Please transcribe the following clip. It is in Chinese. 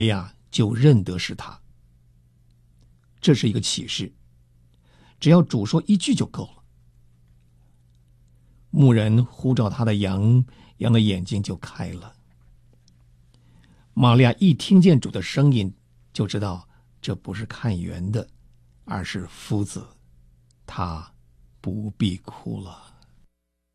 呀就认得是他。这是一个启示，只要主说一句就够了。牧人呼召他的羊，羊的眼睛就开了。玛利亚一听见主的声音，就知道这不是看园的，而是夫子，她不必哭了。